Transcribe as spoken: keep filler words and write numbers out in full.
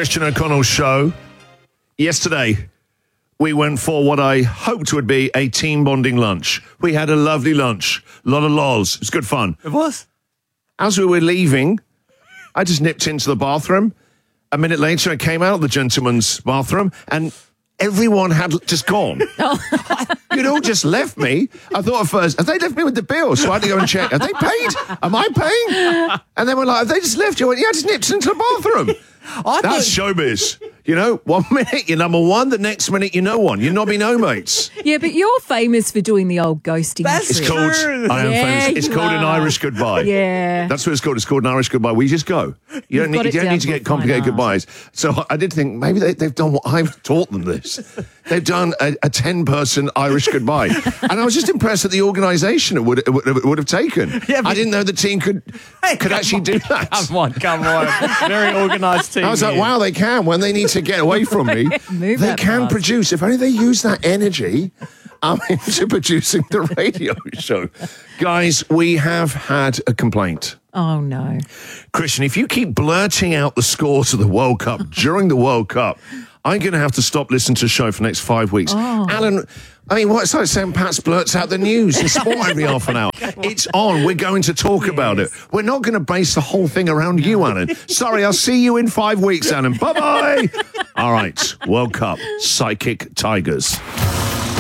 Christian O'Connell show. Yesterday, we went for what I hoped would be a team bonding lunch. We had a lovely lunch. A lot of lols. It was good fun. It was. As we were leaving, I just nipped into the bathroom. A minute later, I came out of the gentleman's bathroom and everyone had just gone. You'd all just left me. I thought at first, have they left me with the bill? So I had to go and check. Have they paid? Am I paying? And then we're like, have they just left you? I went, yeah, I just nipped into the bathroom. I That's thought- showbiz. You know, one minute you're number one, the next minute you're no one. You're nobby no mates. Yeah, but you're famous for doing the old ghosting That's It's trick. called, True. I am Yeah, famous. It's you called an are. Irish goodbye. Yeah. That's what it's called. It's called an Irish goodbye. We just go. You You've don't got need, it you don't down need to to a get complicated fine art. goodbyes. So I did think maybe they, they've done what I've taught them this. They've done a, a ten-person Irish goodbye. And I was just impressed at the organisation it would, it would, it would have taken. Yeah, but- I didn't know the team could, Hey, could come actually on. do that. Come on, come on. Very organised team. I was like, here. wow, they can. When they need to get away from me, Move they that can fast. produce. If only they use that energy um, into producing the radio show. Guys, we have had a complaint. Oh, no. Christian, if you keep blurting out the scores of the World Cup during the World Cup, I'm going to have to stop listening to the show for the next five weeks. Oh. Alan, I mean, what, it's like saying Pat blurts out the news and sport every half an hour. It's on. We're going to talk about it. We're not going to base the whole thing around you, Alan. Sorry, I'll see you in five weeks, Alan. Bye-bye. All right, World Cup, Psychic Tigers.